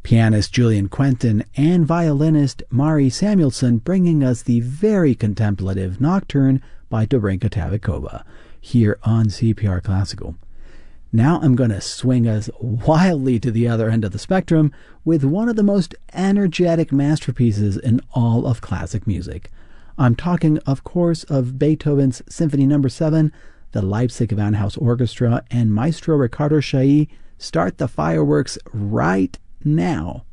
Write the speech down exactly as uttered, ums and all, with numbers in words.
Pianist Julian Quentin and violinist Mari Samuelson bringing us the very contemplative Nocturne by Dobrinka Tavikova here on C P R Classical. Now I'm going to swing us wildly to the other end of the spectrum with one of the most energetic masterpieces in all of classic music. I'm talking, of course, of Beethoven's Symphony Number seven, the Leipzig Gewandhaus Orchestra and Maestro Riccardo Chailly start the fireworks right now.